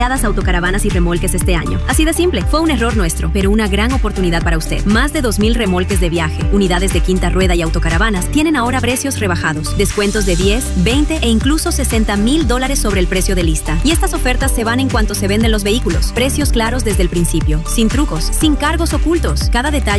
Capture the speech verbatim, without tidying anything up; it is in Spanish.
autocaravanas y remolques este año. Así de simple, fue un error nuestro, pero una gran oportunidad para usted. Más de dos mil remolques de viaje, unidades de quinta rueda y autocaravanas tienen ahora precios rebajados, descuentos de diez, veinte e incluso sesenta mil dólares sobre el precio de lista. Y estas ofertas se van en cuanto se venden los vehículos. Precios claros desde el principio, sin trucos, sin cargos ocultos. Cada detalle